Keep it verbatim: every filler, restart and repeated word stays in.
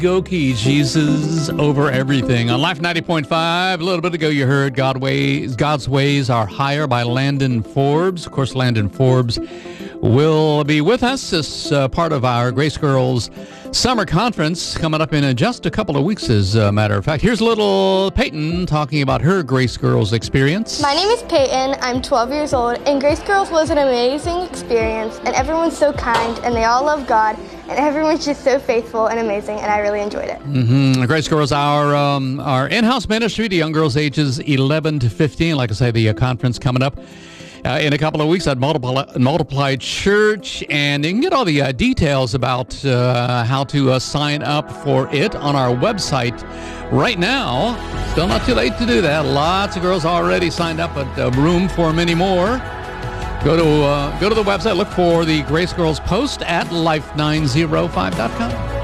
Goki, Jesus over everything. On Life ninety point five, a little bit ago you heard God Ways, God's Ways Are Higher by Landon Forbes. Of course, Landon Forbes will be with us as uh, part of our Grace Girls Summer Conference coming up in uh, just a couple of weeks, as a matter of fact. Here's little Peyton talking about her Grace Girls experience. My name is Peyton. I'm twelve years old, and Grace Girls was an amazing experience, and everyone's so kind, and they all love God, and everyone's just so faithful and amazing, and I really enjoyed it. Mm-hmm. Grace Girls, our um, our in-house ministry to young girls ages eleven to fifteen. Like I say, the uh, conference coming up Uh, in a couple of weeks at Multiply, Multiply Church, and you can get all the uh, details about uh, how to uh, sign up for it on our website right now. Still not too late to do that. Lots of girls already signed up, but uh, room for many more. Go to uh, go to the website, look for the Grace Girls post at life nine oh five dot com.